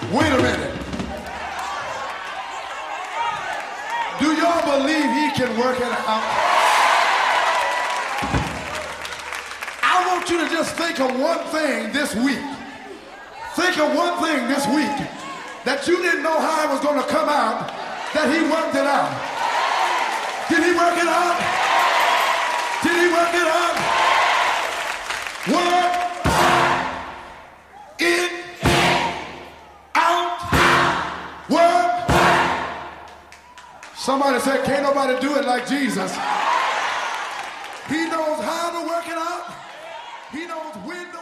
Wait a minute. Do y'all believe he can work it out? I want you to just think of one thing this week. Think of one thing this week that you didn't know how it was going to come out, that he worked it out. Did he work it out? Did he work it out? Work it out. Work. Somebody said, can't nobody do it like Jesus. He knows how to work it out. He knows when to